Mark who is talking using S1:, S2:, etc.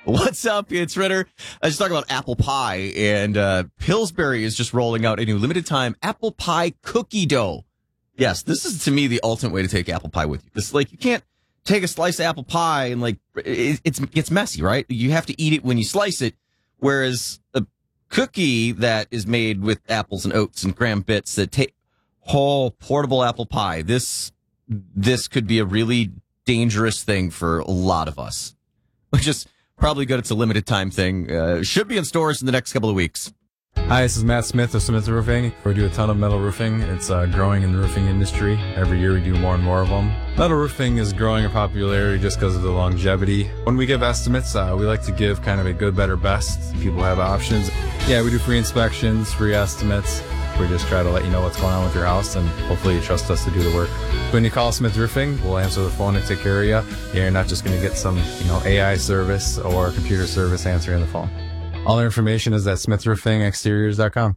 S1: What's up? It's Ritter. I just talking about apple pie, and Pillsbury is just rolling out a new limited time apple pie cookie dough. Yes, this is to me the ultimate way to take apple pie with you. It's like you can't take a slice of apple pie and it's messy, right? You have to eat it when you slice it, whereas a cookie that is made with apples and oats and graham bits that take portable apple pie. This could be a really dangerous thing for a lot of us. Which is probably good. It's a limited time thing. Should be in stores in the next couple of weeks.
S2: Hi, this is Matt Smith of Smith Roofing. We do a ton of metal roofing. It's growing in the roofing industry. Every year we do more and more of them. Metal roofing is growing in popularity just because of the longevity. When we give estimates, we like to give kind of a good, better, best. People have options. Yeah, we do free inspections, free estimates. We just try to let you know what's going on with your house, and hopefully you trust us to do the work. When you call Smith Roofing, we'll answer the phone and take care of you. You're not just going to get some, AI service or computer service answering the phone. All our information is at smithroofingexteriors.com.